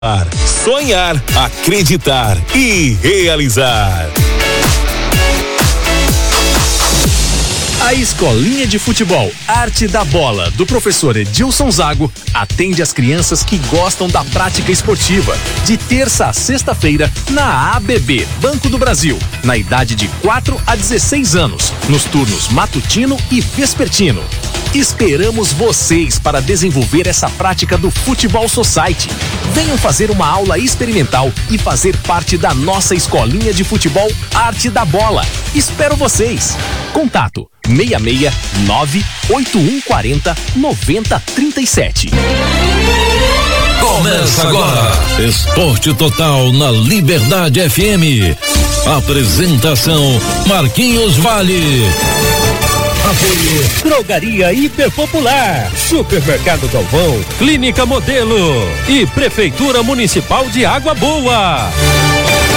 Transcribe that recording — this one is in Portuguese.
Sonhar, acreditar e realizar. A Escolinha de Futebol Arte da Bola, do professor Edilson Zago, atende as crianças que gostam da prática esportiva, de terça a sexta-feira, na ABB, Banco do Brasil, na idade de 4 a 16 anos, nos turnos matutino e vespertino. Esperamos vocês para desenvolver essa prática do Futebol Society. Venham fazer uma aula experimental e fazer parte da nossa Escolinha de Futebol Arte da Bola. Espero vocês. Contato 66 98140 9037. Começa agora Esporte Total na Liberdade FM. Apresentação Marquinhos Vale. Apoio Drogaria Hiperpopular, Supermercado Galvão, Clínica Modelo e Prefeitura Municipal de Água Boa.